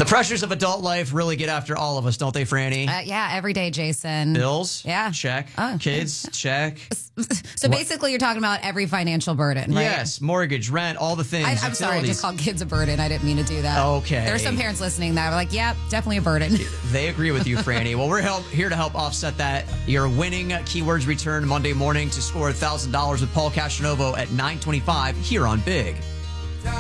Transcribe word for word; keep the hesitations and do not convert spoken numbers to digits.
The pressures of adult life really get after all of us, don't they, Franny? Uh, yeah, every day, Jason. Bills? Yeah. Check. Oh, Kids? Check. So basically, you're talking about every financial burden, right? Yes. Mortgage, rent, all the things. I, I'm sorry, I utilities. just called kids a burden. I didn't mean to do that. Okay. There are some parents listening that are like, yeah, definitely a burden. They agree with you, Franny. Well, we're help, here to help offset that. Your winning keywords return Monday morning to score one thousand dollars with Paul Castanovo at nine twenty-five here on Big.